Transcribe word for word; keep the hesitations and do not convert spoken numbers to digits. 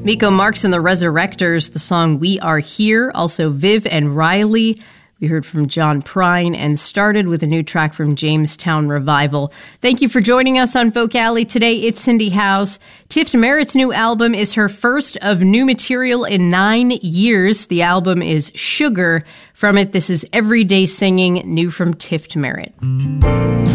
Miko Marks and the Resurrectors, the song We Are Here. Also Viv and Riley. We heard from John Prine and started with a new track from Jamestown Revival. Thank you for joining us on Vocali today. It's Cindy House. Tift Merritt's new album is her first of new material in nine years. The album is Sugar. From it, this is Everyday Singing, new from Tift Merritt.